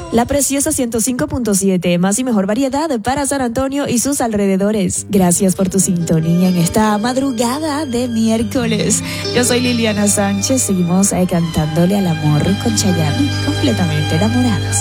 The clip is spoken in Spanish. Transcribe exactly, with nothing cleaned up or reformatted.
La preciosa ciento cinco punto siete, más y mejor variedad para San Antonio y sus alrededores. Gracias por tu sintonía en esta madrugada de miércoles. Yo soy Liliana Sánchez, seguimos eh, cantándole al amor con Chayanne, completamente enamorados.